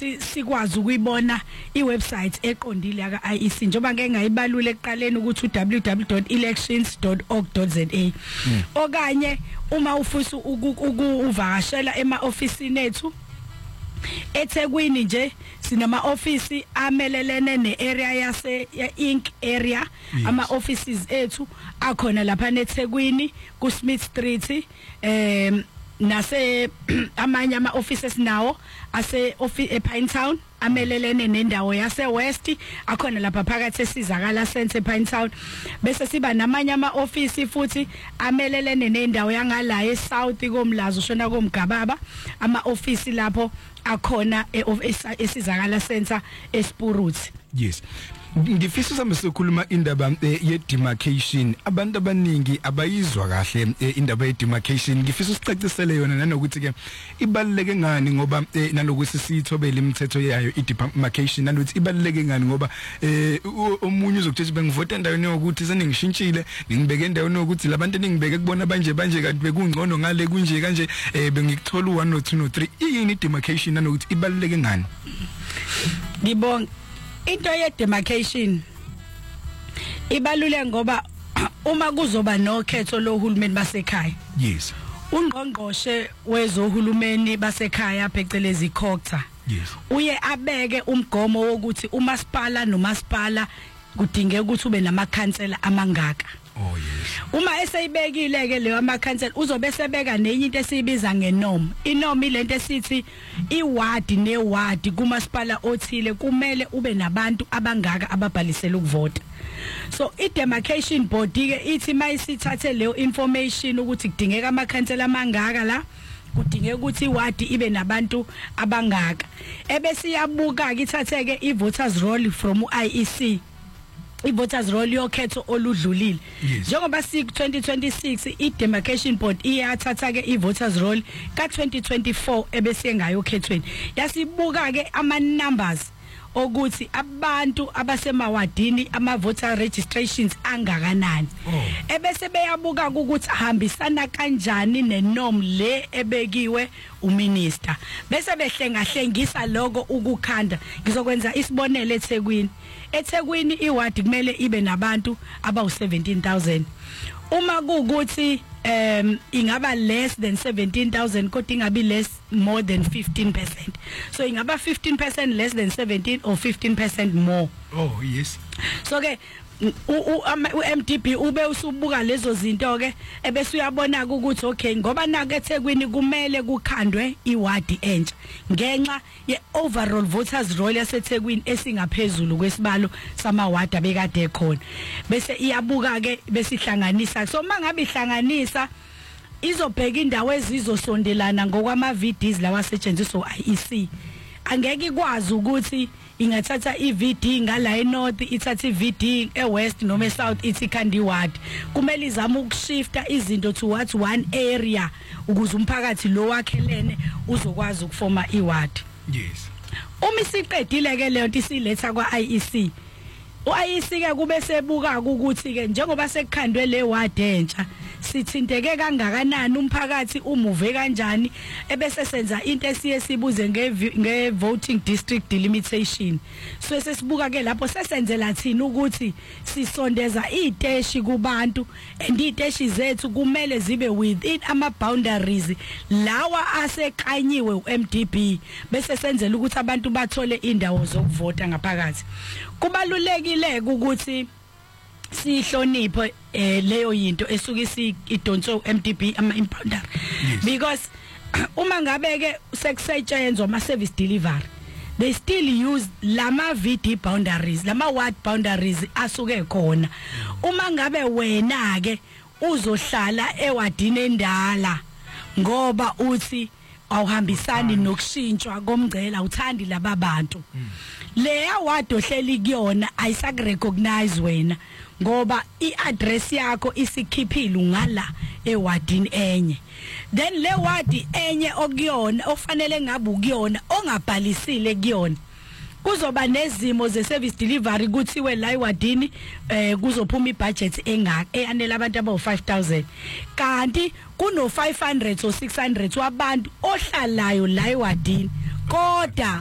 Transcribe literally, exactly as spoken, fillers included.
ukuthi sikwazi ukuyibona iwebsite eqondile yaka I E C njoba ngeke ngayibalule ekuqaleni ukuthi w w w dot elections dot org dot za okanye uma ufisa ukuvakashela ema-ofisini ethu eThekwini nje sinama office amelelene nearea yase Inc area ama offices ethu akhona lapha eThekwini ku Smith Street em nase amanye ama offices nawo ase office ePinetown amelelene nendawo yase West akhona lapha phakathi esizakala Centre ePinetown bese siba namanye ama office futhi amelelene nendawo yangala eSouth komlazo shona komgababa ama office lapho akhona esizakala Centre eSpuruthi. Yes. Ngifisa sambe sokhuluma indaba ye demarcation abantu abaningi abayizwa kahle indaba ye demarcation ngifisa usicacisele yona nanokuthi ke ibaluleke ngani ngoba nalokuthi sithobele imithetho yayo i demarcation nanokuthi ibaluleke ngani ngoba omunye uzokuthi bengivota endaweni yokuthi seningishintshile ngibeke endaweni yokuthi labantu ningibeke kubona banje banje kanti bekungcono ngale kunje kanje bengikuthola u one no two no three yini demarcation nanokuthi ibaluleke ngani. Ngibonga into ye demarcation ibalule ngoba uma kuzoba nokhetho lohulumeni basekhaya. Yes. Ungqongqoshe wezohulumeni basekhaya phecelezi Khokta. Yes. Uye abeke umgomo wokuthi umasipala nomasipala kudingeka ukuthi ube namakhansela amangaka. Oh yes. Uma eseyibekile ke leyo amakhansela uzobe sebeka nenye into esibiza ngenorm. Inorm ilento esithi iward neward kumasipala othile kumele ube nabantu abangaka ababhalisela ukuvota. So i demarcation board ke ithi mayisithathe leyo information ukuthi kudingeka amakhansela amangaka la kudingeka ukuthi iward ibe nabantu abangaka. Ebese iyabuka ke ithatheke i voters roll from I E C. I-voters roll yokhetho oludlulile njengoba si twenty twenty-six i-demarcation board iyathatha ke i-voters roll ka twenty twenty-four ebese ngayo okhethweni yasibuka ke ama numbers ukuthi abantu abasemawadini ama voter registrations angakanani ebese beyabuka ukuthi ahambisana kanjani nenorm le ebekiwe uminister bese behlengahlengisa lokho ukukhanda ngizokwenza isibonelo eThekwini eThekwini iward kumele ibe nabantu abawu seventeen thousand uma kuukuthi um ingaba less than seventeen thousand kodwa ingabi less more than fifteen percent so ingaba fifteen percent less than seventeen or fifteen percent more. Oh yes. So ke u-M D B ube usubuka lezo zinto ke ebese uyabona ukuthi okay ngoba nake eThekwini kumele kukhandwe iward entsha ngenxa ye overall voters roll yaseThekwini esingaphezulu kwesibalo samaward abekade ekhona bese iyabuka ke besihlanganisa so mangabe ihlanganisa izobheka indawo ezizosondelana ngokwama V Ds lawa asetshenziswa I E C angeke ikwazi ukuthi ingathatha i-V D ngala eNorth ithatha i-V D eWest noma eSouth ithi khandi ward kumele izama ukushifta izinto towards one area ukuze umphakathi lo wakhelene uzokwazi ukufoma iward. Yes. Uma isiqedile ke leyo nto isiletha kwa I E C u-I E C ke kube sebuka ukuthi ke njengoba sekukhandwe le ward entsha sithinteke kangakanani umphakathi umuve kanjani ebese senza into esiye sibuze nge voting district delimitation so sesibuka ke lapho sesenzela thina ukuthi sisondeza iteshi kubantu and iteshi zethu kumele zibe within ama boundaries lawa aseqanyiwe u-M D B bese senzela ukuthi abantu bathole indawo zokuvota ngaphakathi kubalulekile ukuthi sihloniphe eh leyo yinto esuke isidonso M D B ama impounders because uma ngabe ke sekusetshenzwa ama service delivery they still use lama V D boundaries lama ward boundaries asuke khona uma ngabe wena ke uzohlala ewadini endala ngoba uthi awuhambisani nokushintshwa komgcela uthandi laba bantu leya ward ohleli kuyona ayisakurecognize wena ngoba iaddress yakho isikhiphile ngala ewadini enye then le ward enye okuyona ofanele ngabe ukuyona ongabhalisile kuyona kuzoba nezimo ze service delivery kuthiwe la ewadini eh kuzophuma ibudget engaka eyanele abantu abawu five thousand kanti kuno five hundred or six hundred wabantu ohlalayo la ewadini kodwa